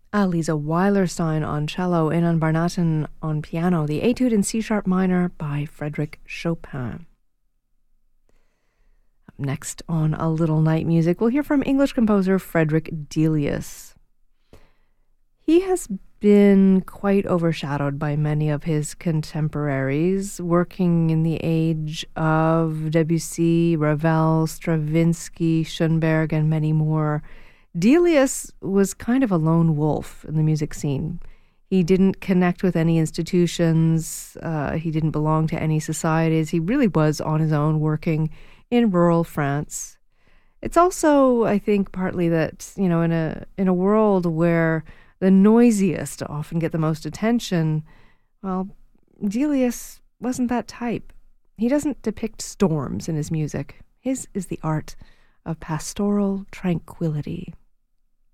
Lisa Weilerstein on cello, Inan Barnatin on piano, the Etude in C-sharp minor by Frédéric Chopin. Up next on A Little Night Music, we'll hear from English composer Frederick Delius. He has been quite overshadowed by many of his contemporaries, working in the age of Debussy, Ravel, Stravinsky, Schoenberg, and many more. Delius was kind of a lone wolf in the music scene. He didn't connect with any institutions. He didn't belong to any societies. He really was on his own, working in rural France. It's also, I think, partly that, in a world where the noisiest often get the most attention, well, Delius wasn't that type. He doesn't depict storms in his music. His is the art of pastoral tranquility.